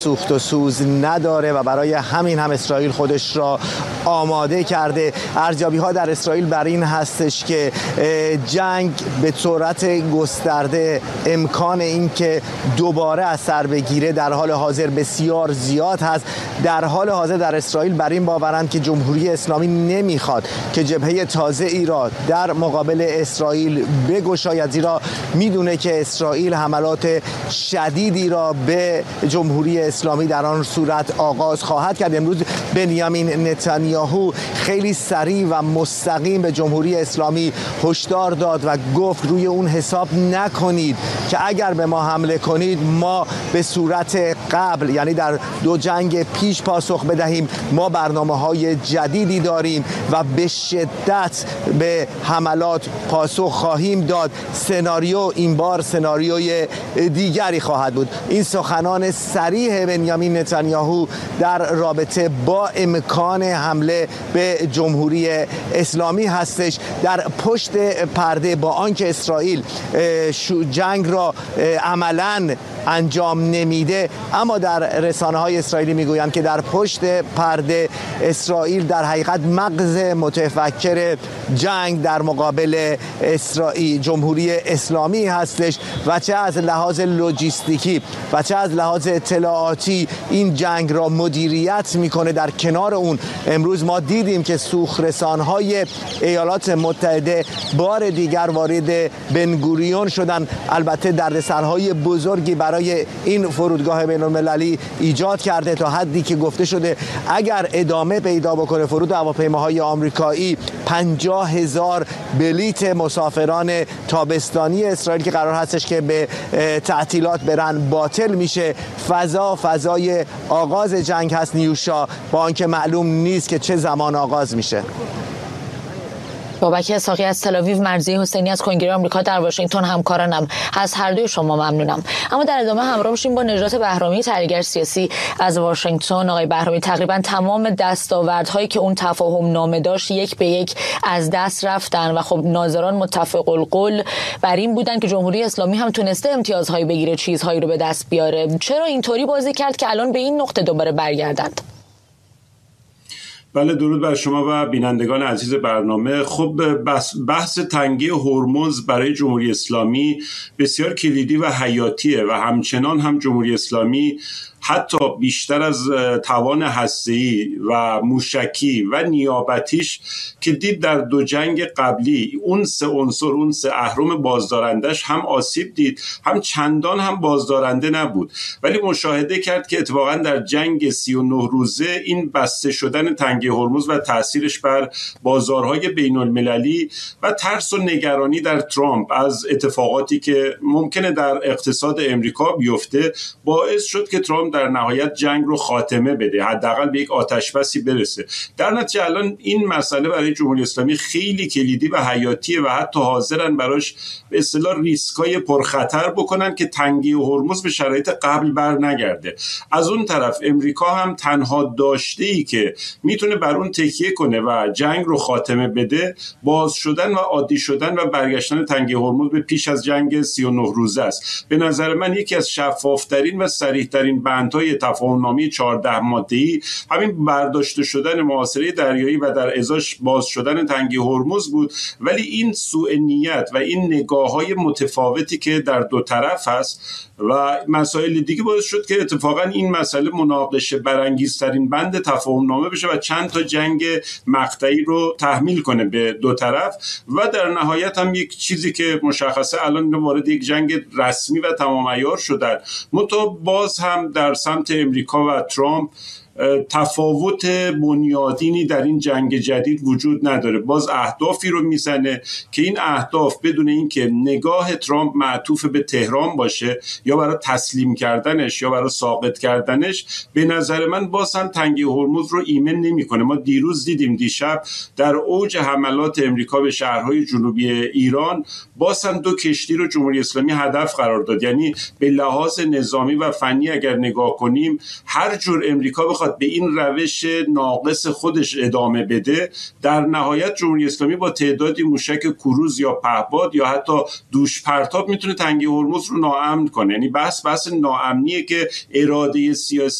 سوخت و سوز نداره و برای همین هم اسرائیل خودش را آماده کرده. ارزیابی‌ها در اسرائیل بر این هستش که جنگ به صورت گسترده امکان این که دوباره از سر بگیره در حال حاضر بسیار زیاد هست. در حال حاضر در اسرائیل بر این باورند که جمهوری اسلامی نمیخواد که جبهه تازه‌ای را در مقابل اسرائیل بگشاید، زیرا میدونه که اسرائیل حملات شدیدی را به جمهوری اسلامی در آن صورت آغاز خواهد کرد. امروز بنیامین نتانیاهو خیلی سریع و مستقیم به جمهوری اسلامی هشدار داد و گفت روی اون حساب نکنید که اگر به ما حمله کنید ما به صورت قبل، یعنی در دو جنگ پیش پاسخ بدهیم. ما برنامه‌های جدیدی داریم و به شدت به حملات پاسخ خواهیم داد. سناریو این بار سناریوی دیگری خواهد بود. این سخنان صریح بنیامین نتانیاهو در رابطه با امکان حمله به جمهوری اسلامی هستش. در پشت پرده با آنکه اسرائیل جنگ را عملاً انجام نمیده، اما در رسانه‌های اسرائیلی میگویند که در پشت پرده اسرائیل در حقیقت مغز متفکر جنگ در مقابل اسرائیل جمهوری اسلامی هستش و چه از لحاظ لوجستیکی و چه از لحاظ اطلاعاتی این جنگ را مدیریت میکنه. در کنار اون امروز ما دیدیم که سوخرسان‌های ایالات متحده بار دیگر وارد بنگوریون شدن. البته دردسرهای بزرگی برای این فرودگاه بین‌المللی ایجاد کرده، تا حدی که گفته شده اگر ادامه پیدا بکنه فرود هواپیماهای آمریکایی 50,000 بلیت مسافران تابستانی اسرائیل که قرار هستش که به تعطیلات برن باطل میشه. فضای آغاز جنگ هست نیوشا، با آنکه معلوم نیست که چه زمان آغاز میشه. بابک اسحاقی از تل‌آویو، مرضیه حسینی از کنگره آمریکا در واشنگتن، همکارانم. از هر دوی شما ممنونم. اما در ادامه همراه میشیم با نجات بهرامی، تحلیلگر سیاسی از واشنگتن. آقای بهرامی، تقریبا تمام دستاوردهایی که اون تفاهم نامه داشت یک به یک از دست رفتن و خب ناظران متفق القول بر این بودن که جمهوری اسلامی هم تونسته امتیازهایی بگیره، چیزهایی رو به دست بیاره. چرا اینطوری بازی کرد که الان به این نقطه دوباره برگردند؟ بله، درود بر شما و بینندگان عزیز برنامه. خب بحث تنگی هرمز برای جمهوری اسلامی بسیار کلیدی و حیاتیه و همچنان هم جمهوری اسلامی حتی بیشتر از توان هسته‌ای و موشکی و نیابتیش که دید در دو جنگ قبلی، اون سه عنصر، اون سه اهرم بازدارندش هم آسیب دید، هم چندان هم بازدارنده نبود. ولی مشاهده کرد که اتفاقا در جنگ 39 روزه این بسته شدن تنگی هرمز و تأثیرش بر بازارهای بین المللی و ترس و نگرانی در ترامپ از اتفاقاتی که ممکنه در اقتصاد امریکا بیفته باعث شد که ترامپ در نهایت جنگ رو خاتمه بده، حداقل به یک آتشبسی برسه. در نتیجه الان این مسئله برای جمهوری اسلامی خیلی کلیدی و حیاتیه و حتی حاضرن براش به اصطلاح ریسکای پرخطر بکنن که تنگی هرمز به شرایط قبل بر نگرده. از اون طرف امریکا هم تنها داشته‌ای که میتونه بر اون تکیه کنه و جنگ رو خاتمه بده باز شدن و عادی شدن و برگشتن تنگی هرمز به پیش از جنگ 39 روزه است. به نظر من یکی از شفافترین و صریح‌ترین بندهای تفاهم‌نامه 14 ماده‌ای همین برداشته شدن محاصره دریایی و در ازاش باز شدن تنگی هرمز بود. ولی این سوء نیت و این نگاه‌های متفاوتی که در دو طرف هست و مسائل دیگه باعث شد که اتفاقا این مسئله مناقشه برانگیزترین بند تفاهم‌نامه بشه و چند تا جنگ مقطعی رو تحمیل کنه به دو طرف و در نهایت هم یک چیزی که مشخصه الان وارد یک جنگ رسمی و تمام عیار شدن. منتها باز هم در سمت امریکا و ترامپ تفاوت بنیادینی در این جنگ جدید وجود نداره. باز اهدافی رو میزنه که این اهداف بدون اینکه نگاه ترامپ معطوف به تهران باشه یا برای تسلیم کردنش یا برای ساقط کردنش، به نظر من باز هم تنگی هرمز رو ایمن نمیکنه. ما دیروز دیدیم دیشب در اوج حملات امریکا به شهرهای جنوبی ایران باز هم دو کشتی رو جمهوری اسلامی هدف قرار داد. یعنی به لحاظ نظامی و فنی اگر نگاه کنیم هر جور امریکا بخواد بخواد به این روش ناقص خودش ادامه بده، در نهایت جمهوری اسلامی با تعدادی موشک کروز یا پهپاد یا حتی دوش پرتاب میتونه تنگه هرمز رو ناامن کنه. یعنی بحث ناامنیه که اراده سیاسی